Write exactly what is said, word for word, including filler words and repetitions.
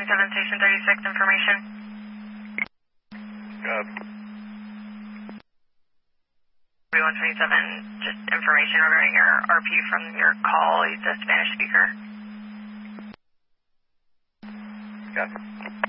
twenty-seven, Station thirty-six, information. Uh, one twenty-seven, just information regarding your R P from your call. He's a Spanish speaker. got it.